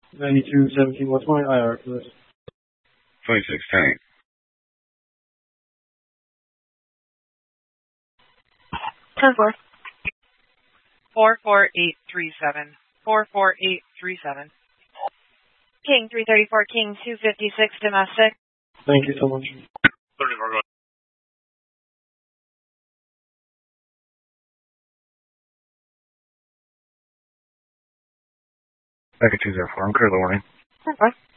9217. What's my IR for this? 2610. 10-4. 44837. 44837. King 334, King 256, domestic. Thank you so much. 34, go ahead. Back at 204, I'm clear the warning. 10-4.